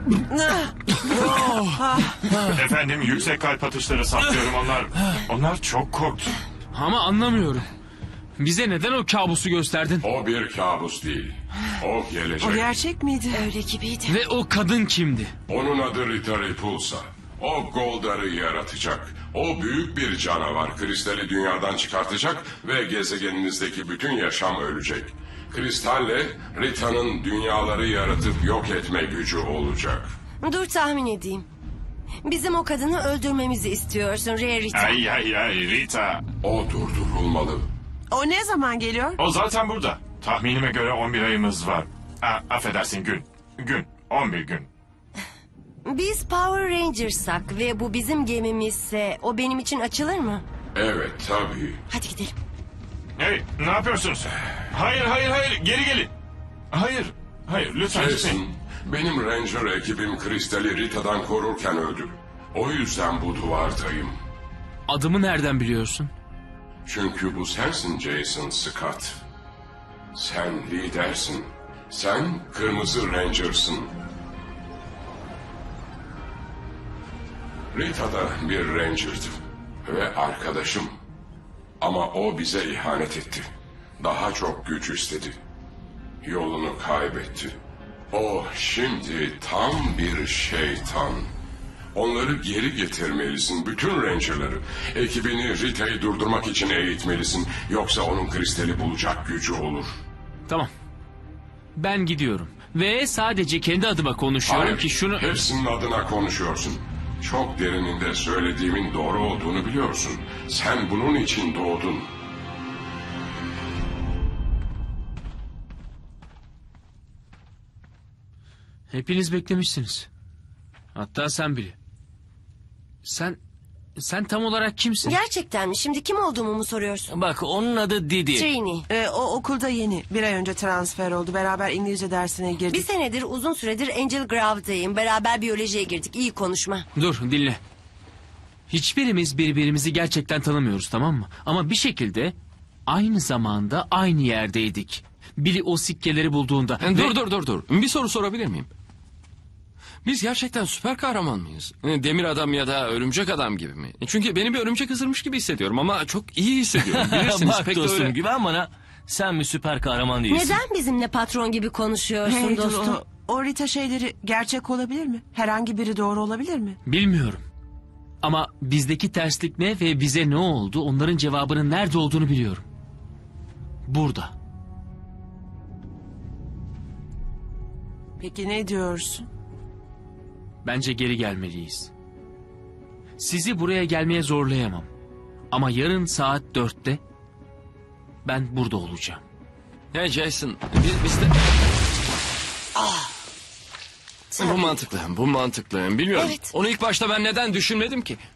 Efendim, yüksek kalp atışları saptıyorum onlar. Onlar çok korktu. Ama anlamıyorum. Bize neden o kabusu gösterdin? O bir kabus değil. O gelecek. O gerçek miydi? Öyle gibiydi. Ve o kadın kimdi? Onun adı Rita Repulsa. O Goldar'ı yaratacak. O büyük bir canavar. Kristali dünyadan çıkartacak ve gezegeninizdeki bütün yaşam ölecek. Kristalle Rita'nın dünyaları yaratıp yok etme gücü olacak. Dur tahmin edeyim. Bizim o kadını öldürmemizi istiyorsun Rita. Ay Rita. O durdurulmalı. O ne zaman geliyor? O zaten burada. Tahminime göre 11 ayımız var. Affedersin gün. 11 gün. Biz Power Rangers'sak ve bu bizim gemimizse o benim için açılır mı? Evet tabii. Hadi gidelim. Hey, ne yapıyorsunuz? Hayır, geri gelin. Hayır, lütfen Jason, gitmeyin. benim Ranger ekibim Kristali Rita'dan korurken öldü. O yüzden bu duvardayım. Adımı nereden biliyorsun? Çünkü bu sensin Jason Scott. Sen lidersin. Sen Kırmızı Ranger'sın. Rita da bir Ranger'dı ve arkadaşım. Ama o bize ihanet etti. Daha çok güç istedi. Yolunu kaybetti. O şimdi tam bir şeytan. Onları geri getirmelisin, bütün Ranger'ları. Ekibini Rita'yı durdurmak için eğitmelisin. Yoksa onun kristali bulacak gücü olur. Tamam. Ben gidiyorum. Ve sadece kendi adıma konuşuyorum Hayır, ki şunu... hepsinin adına konuşuyorsun. Çok derininde söylediğimin doğru olduğunu biliyorsun. Sen bunun için doğdun. Hepiniz beklemişsiniz. Hatta sen bile. Sen tam olarak kimsin? Gerçekten mi? Şimdi kim olduğumu mu soruyorsun? Bak onun adı Didi. Trini. O okulda yeni. Bir ay önce transfer oldu. Beraber İngilizce dersine girdik. Bir senedir uzun süredir Angel Grove'dayım. Beraber biyolojiye girdik. İyi konuşma. Dur dinle. Hiçbirimiz birbirimizi gerçekten tanımıyoruz, tamam mı? Ama bir şekilde aynı zamanda aynı yerdeydik. Billy o sikkeleri bulduğunda... Dur. Bir soru sorabilir miyim? Biz gerçekten süper kahraman mıyız? Demir adam ya da örümcek adam gibi mi? Çünkü beni bir örümcek ısırmış gibi hissediyorum ama çok iyi hissediyorum. Bilirsiniz Bak pek de dostum öyle. güven bana. Sen bir süper kahraman değilsin. Neden bizimle patron gibi konuşuyorsun Hey, dur, dostum? o Rita şeyleri gerçek olabilir mi? Herhangi biri doğru olabilir mi? Bilmiyorum. Ama bizdeki terslik ne ve bize ne oldu, onların cevabının nerede olduğunu biliyorum. Burada. Peki ne diyorsun? Bence geri gelmeliyiz. Sizi buraya gelmeye zorlayamam. Ama yarın saat 4'te ben burada olacağım. Ya Jason, biz de... Bu mantıklı. Bilmiyorum. Evet. Onu ilk başta ben neden düşünmedim ki?